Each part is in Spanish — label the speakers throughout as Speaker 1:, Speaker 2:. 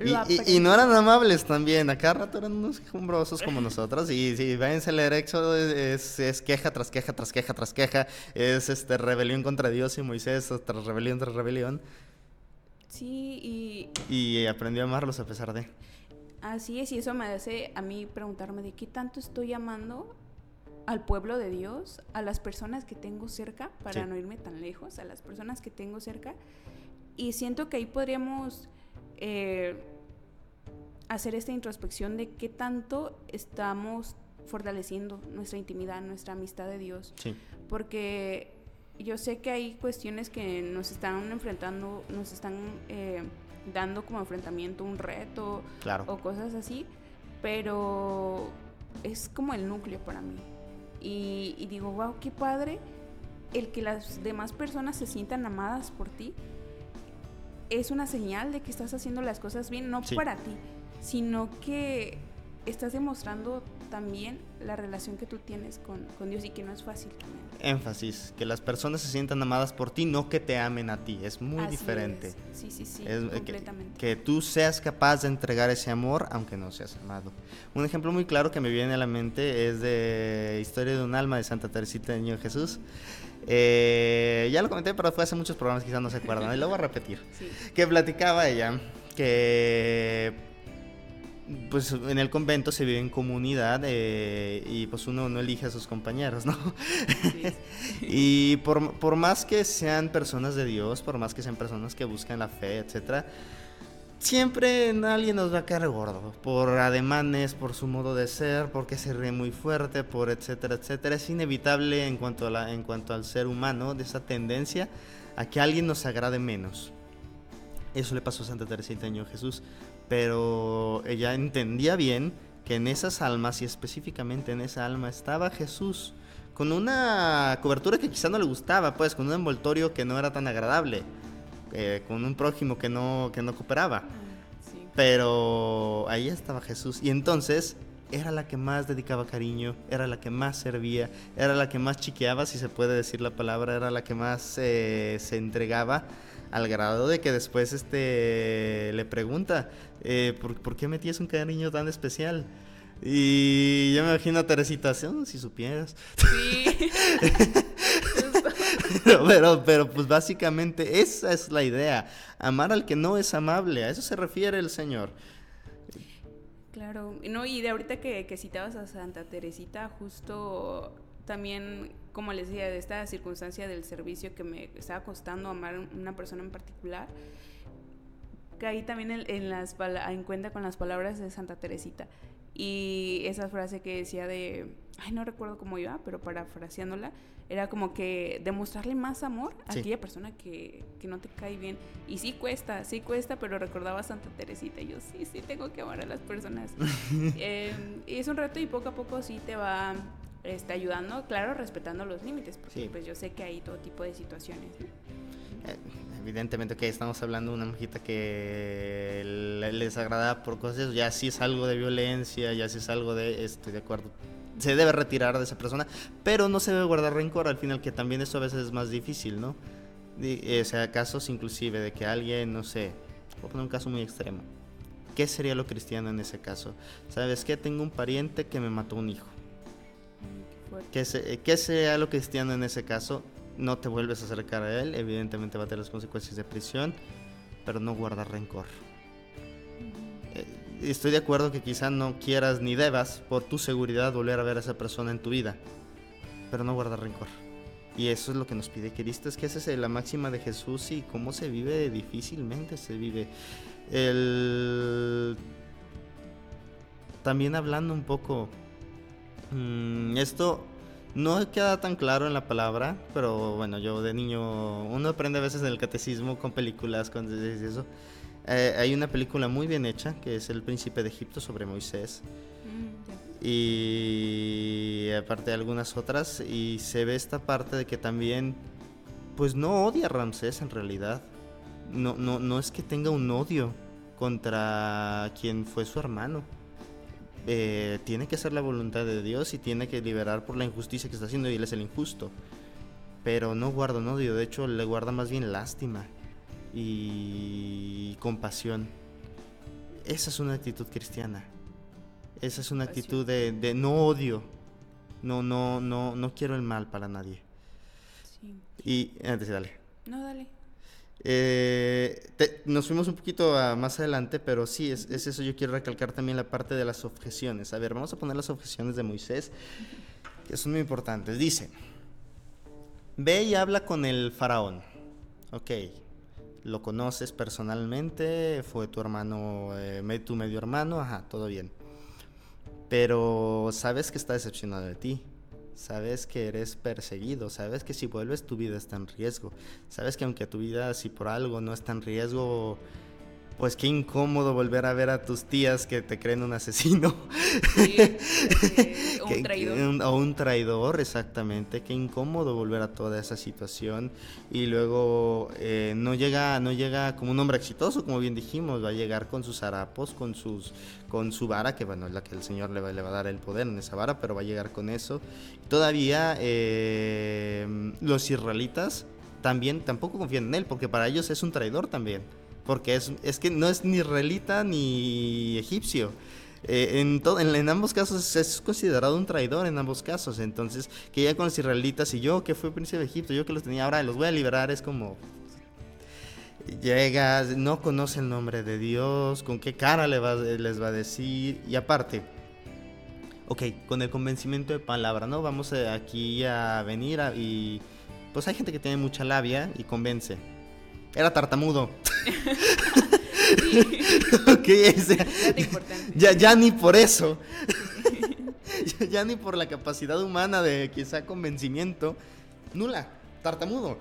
Speaker 1: Y no eran amables también, a cada rato eran unos quejumbrosos como nosotros. Y si váyanse a leer Éxodo, es queja tras queja tras queja tras queja, es rebelión contra Dios y Moisés tras rebelión tras rebelión.
Speaker 2: Sí,
Speaker 1: Y aprendió a amarlos a pesar de.
Speaker 2: así es, y eso me hace a mí preguntarme de qué tanto estoy amando al pueblo de Dios, a las personas que tengo cerca, para
Speaker 1: Sí.
Speaker 2: no irme tan lejos, a las personas que tengo cerca. Y siento que ahí podríamos hacer esta introspección de qué tanto estamos fortaleciendo nuestra intimidad, nuestra amistad de Dios.
Speaker 1: Sí.
Speaker 2: Porque yo sé que hay cuestiones que nos están enfrentando, nos están dando como enfrentamiento un reto,
Speaker 1: Claro.
Speaker 2: o cosas así, pero es como el núcleo para mí. Y digo, wow, qué padre el que las demás personas se sientan amadas por ti. Es una señal de que estás haciendo las cosas bien, no
Speaker 1: Sí.
Speaker 2: para ti, sino que estás demostrando también la relación que tú tienes con Dios, y que no es fácil también.
Speaker 1: Énfasis, que las personas se sientan amadas por ti, no que te amen a ti, es muy
Speaker 2: Así
Speaker 1: diferente.
Speaker 2: Es. Sí,
Speaker 1: Es,
Speaker 2: completamente.
Speaker 1: que tú seas capaz de entregar ese amor aunque no seas amado. Un ejemplo muy claro que me viene a la mente es de Historia de un alma de Santa Teresita del Niño Jesús. Ya lo comenté, pero fue hace muchos programas, quizás no se acuerdan, y lo voy a repetir.
Speaker 2: Sí.
Speaker 1: Que platicaba ella que pues en el convento se vive en comunidad, y pues uno no elige a sus compañeros, ¿no?
Speaker 2: Así es.
Speaker 1: Y por más que sean personas de Dios, por más que sean personas que buscan la fe, etcétera, siempre alguien nos va a caer gordo, por ademanes, por su modo de ser, porque se ríe muy fuerte, por etcétera, etcétera. Es inevitable en cuanto al ser humano, de esa tendencia a que alguien nos agrade menos. Eso le pasó a Santa Teresita del Niño Jesús, pero ella entendía bien que en esas almas, y específicamente en esa alma, estaba Jesús, con una cobertura que quizá no le gustaba, pues, con un envoltorio que no era tan agradable, con un prójimo que no cooperaba.
Speaker 2: Sí.
Speaker 1: Pero ahí estaba Jesús, y entonces era la que más dedicaba cariño, era la que más servía, era la que más chiqueaba, si se puede decir la palabra, era la que más se entregaba, al grado de que después le pregunta, ¿por qué metías un cariño tan especial? Y yo me imagino a Teresita, si supieras.
Speaker 2: Sí.
Speaker 1: Pero pues básicamente esa es la idea, amar al que no es amable, a eso se refiere el Señor.
Speaker 2: Claro, no, y de ahorita que citabas a Santa Teresita, justo también, como les decía, de esta circunstancia del servicio que me estaba costando amar a una persona en particular, caí también en cuenta con las palabras de Santa Teresita, y esa frase que decía de, ay, no recuerdo cómo iba, pero parafraseándola, era como que demostrarle más amor a aquella persona que no te cae bien. Y sí cuesta, pero recordaba a Santa Teresita y yo sí tengo que amar a las personas. Y es un reto, y poco a poco sí te va ayudando, claro, respetando los límites, porque pues yo sé que hay todo tipo de situaciones, ¿no?
Speaker 1: Evidentemente que estamos hablando de una monjita que le desagrada por cosas, ya si es algo de violencia, ya si es algo de, estoy de acuerdo, se debe retirar de esa persona, pero no se debe guardar rencor, al final, que también eso a veces es más difícil, ¿no? O sea, casos inclusive de que alguien, no sé, voy a poner un caso muy extremo, ¿qué sería lo cristiano en ese caso? ¿Sabes qué? Tengo un pariente que me mató un hijo. ¿Qué sería lo cristiano en ese caso? No te vuelves a acercar a él, evidentemente va a tener las consecuencias de prisión, pero no guardar rencor. Estoy de acuerdo que quizá no quieras ni debas, por tu seguridad, volver a ver a esa persona en tu vida, pero no guardar rencor. Y eso es lo que nos pide Cristo, es que esa es la máxima de Jesús, y cómo se vive, difícilmente se vive. También hablando un poco, esto no queda tan claro en la palabra, pero bueno, yo de niño, uno aprende a veces en el catecismo con películas, con eso. Hay una película muy bien hecha que es El Príncipe de Egipto, sobre Moisés, y aparte de algunas otras, y se ve esta parte de que también pues no odia a Ramsés en realidad, no es que tenga un odio contra quien fue su hermano. Tiene que hacer la voluntad de Dios y tiene que liberar por la injusticia que está haciendo, y él es el injusto, pero no guarda un odio, de hecho le guarda más bien lástima y compasión. Esa es una actitud cristiana. Esa es una
Speaker 2: Pasión.
Speaker 1: actitud de no odio. No quiero el mal para nadie.
Speaker 2: Sí.
Speaker 1: Y antes, dale.
Speaker 2: No, dale.
Speaker 1: Nos fuimos un poquito más adelante, pero sí, es eso. Yo quiero recalcar también la parte de las objeciones. A ver, vamos a poner las objeciones de Moisés, que son muy importantes. Dice, ve y habla con el faraón. Ok, lo conoces personalmente, fue tu hermano, tu medio hermano, ajá, todo bien. Pero sabes que está decepcionado de ti. Sabes que eres perseguido, sabes que si vuelves tu vida está en riesgo, sabes que aunque tu vida si por algo no está en riesgo, pues qué incómodo volver a ver a tus tías que te creen un asesino.
Speaker 2: Sí, ya sé, o un traidor.
Speaker 1: O un traidor, exactamente. Qué incómodo volver a toda esa situación. Y luego no llega como un hombre exitoso, como bien dijimos. Va a llegar con sus harapos, con su vara, que bueno, es la que el Señor le va a dar el poder en esa vara, pero va a llegar con eso. Todavía los israelitas tampoco confían en él, porque para ellos es un traidor también. Porque es que no es ni israelita ni egipcio. En ambos casos es considerado un traidor en ambos casos. Entonces, que ya con los israelitas y yo que fui príncipe de Egipto, yo que los tenía, ahora los voy a liberar, es como llega, no conoce el nombre de Dios, con qué cara les va a decir. Y aparte, ok, con el convencimiento de palabra, ¿no? Vamos aquí a venir y pues hay gente que tiene mucha labia y convence. Era tartamudo.
Speaker 2: Sí.
Speaker 1: Ok, o sea,
Speaker 2: Dato importante.
Speaker 1: ya ni por eso. Ya ni por la capacidad humana de quizá convencimiento. Nula, tartamudo.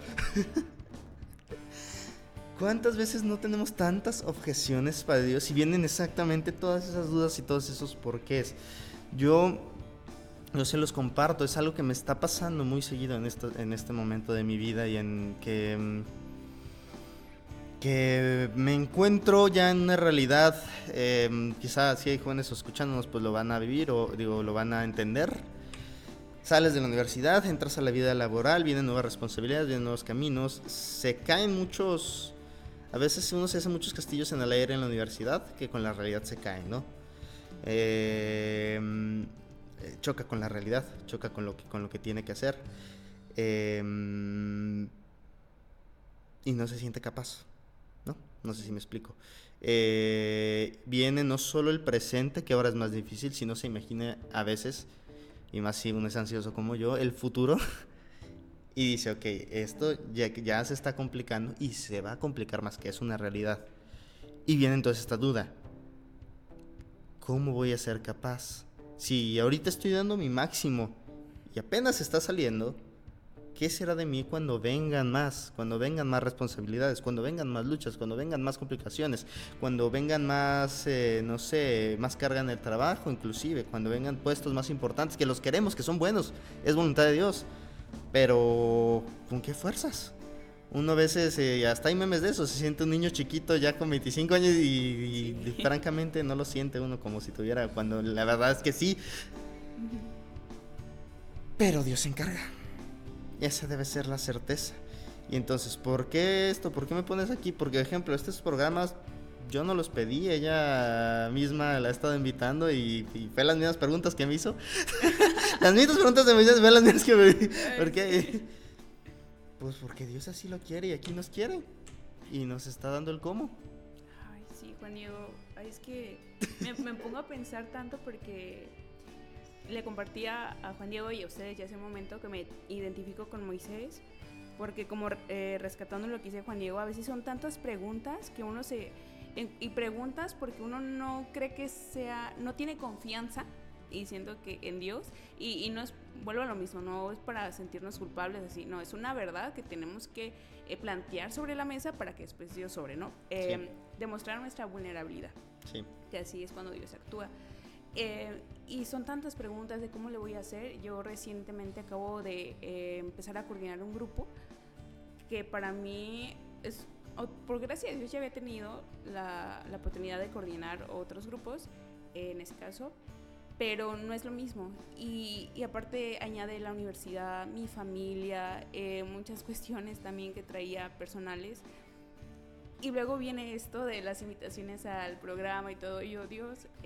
Speaker 1: ¿Cuántas veces no tenemos tantas objeciones para Dios y vienen exactamente todas esas dudas y todos esos porqués? Yo se los comparto, es algo que me está pasando muy seguido en este momento de mi vida y en que me encuentro ya en una realidad, quizás si hay jóvenes escuchándonos pues lo van a vivir o digo lo van a entender. Sales de la universidad, entras a la vida laboral, vienen nuevas responsabilidades, vienen nuevos caminos, se caen muchos, a veces uno se hace muchos castillos en el aire en la universidad que con la realidad se caen, ¿no? Choca con la realidad, choca con lo que tiene que hacer, y no se siente capaz. No sé si me explico. Viene no solo el presente, que ahora es más difícil, sino se imagina a veces, y más si uno es ansioso como yo, el futuro. Y dice, ok, esto ya se está complicando y se va a complicar más, que es una realidad. Y viene entonces esta duda. ¿Cómo voy a ser capaz? Si ahorita estoy dando mi máximo y apenas está saliendo, ¿qué será de mí cuando vengan más responsabilidades, cuando vengan más luchas, cuando vengan más complicaciones, cuando vengan más, no sé, más carga en el trabajo, inclusive, cuando vengan puestos más importantes, que los queremos, que son buenos, es voluntad de Dios, pero ¿con qué fuerzas? Uno a veces, hasta hay memes de eso, se siente un niño chiquito ya con 25 años y francamente no lo siente uno como si tuviera, cuando la verdad es que sí, pero Dios se encarga. Esa debe ser la certeza. Y entonces, ¿por qué esto? ¿Por qué me pones aquí? Porque, por ejemplo, estos programas yo no los pedí, ella misma la ha estado invitando y fue las mismas preguntas que me hizo. Las mismas preguntas de Moisés, fue las mismas que me... ¿Por qué? Pues porque Dios así lo quiere y aquí nos quiere. Y nos está dando el cómo.
Speaker 2: Ay, sí, Juan Diego. Ay, es que me pongo a pensar tanto porque le compartía a Juan Diego y a ustedes ya hace un momento que me identifico con Moisés, porque como rescatando lo que dice Juan Diego, a veces son tantas preguntas que uno y preguntas porque uno no cree que sea, no tiene confianza y siento que en Dios y no es, vuelvo a lo mismo, no es para sentirnos culpables así, no, es una verdad que tenemos que plantear sobre la mesa para que después Dios sobre, ¿no?
Speaker 1: Sí.
Speaker 2: Demostrar nuestra vulnerabilidad,
Speaker 1: Sí.
Speaker 2: que así es cuando Dios actúa. Y son tantas preguntas de cómo le voy a hacer. Yo recientemente acabo de empezar a coordinar un grupo que para mí es, por gracia de Dios ya había tenido la oportunidad de coordinar otros grupos, en ese caso, pero no es lo mismo. Y aparte añade la universidad, mi familia, muchas cuestiones también que traía personales. Y luego viene esto de las invitaciones al programa y todo. Y yo, Dios,